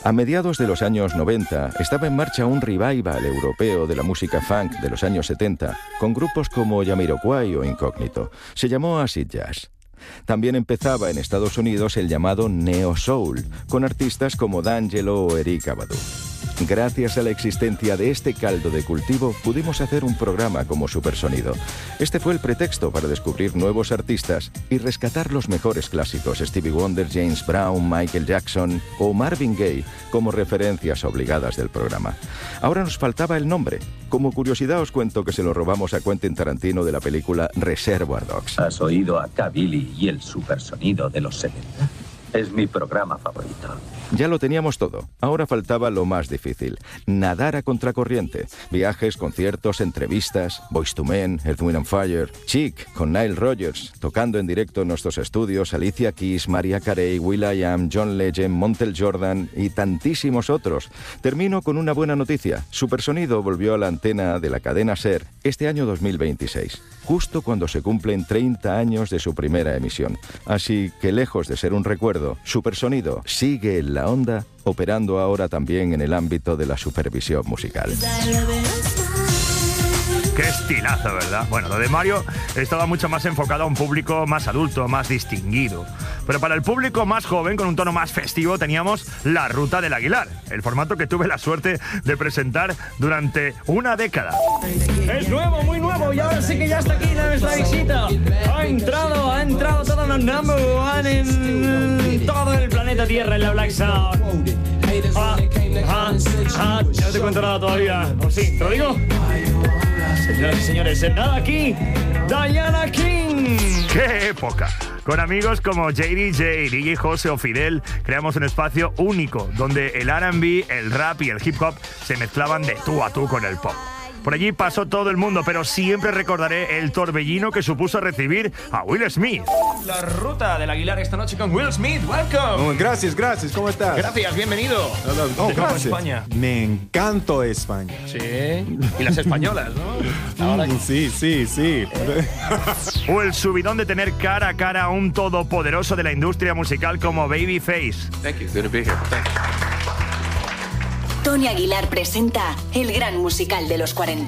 A mediados de los años 90 estaba en marcha un revival europeo de la música funk de los años 70, con grupos como Jamiroquai o Incógnito. Se llamó Acid Jazz. También empezaba en Estados Unidos el llamado Neo Soul, con artistas como D'Angelo o Erykah Badu. Gracias a la existencia de este caldo de cultivo, pudimos hacer un programa como Supersonido. Este fue el pretexto para descubrir nuevos artistas y rescatar los mejores clásicos, Stevie Wonder, James Brown, Michael Jackson o Marvin Gaye, como referencias obligadas del programa. Ahora nos faltaba el nombre. Como curiosidad os cuento que se lo robamos a Quentin Tarantino de la película Reservoir Dogs. ¿Has oído a K-Billy y el Supersonido de los 70? Es mi programa favorito. Ya lo teníamos todo. Ahora faltaba lo más difícil: nadar a contracorriente. Viajes, conciertos, entrevistas, Boyz II Men, Earth, Wind and Fire, Chic con Nile Rodgers, tocando en directo en nuestros estudios, Alicia Keys, Mariah Carey, will.i.am, John Legend, Montel Jordan y tantísimos otros. Termino con una buena noticia. Supersonido volvió a la antena de la cadena SER este año 2026, justo cuando se cumplen 30 años de su primera emisión. Así que, lejos de ser un recuerdo, Supersonido sigue en la onda, operando ahora también en el ámbito de la supervisión musical. Qué estilazo, ¿verdad? Bueno, lo de Mario estaba mucho más enfocado a un público más adulto, más distinguido. Pero para el público más joven, con un tono más festivo, teníamos La Ruta del Aguilar, el formato que tuve la suerte de presentar durante una década. Es nuevo, muy nuevo, y ahora sí que ya está aquí nuestra visita. Ha entrado todo los number one en todo el planeta Tierra en la Black Sound. Ya no te cuento nada todavía. ¿O sí? ¿Te lo digo? Señoras y señores, sentada aquí, Diana King. ¡Qué época! Con amigos como JDJ, DJ Jose o Fidel, creamos un espacio único donde el R&B, el rap y el hip hop se mezclaban de tú a tú con el pop. Por allí pasó todo el mundo, pero siempre recordaré el torbellino que supuso recibir a Will Smith. La Ruta del Aguilar esta noche con Will Smith. Welcome. Oh, gracias. ¿Cómo estás? Gracias, bienvenido. Gracias. España. Me encantó España. Sí. Y las españolas, ¿no? Ahora... Sí. O el subidón de tener cara a cara a un todopoderoso de la industria musical como Babyface. Thank you. Good to be here. Thanks. Tony Aguilar presenta el gran musical de los 40.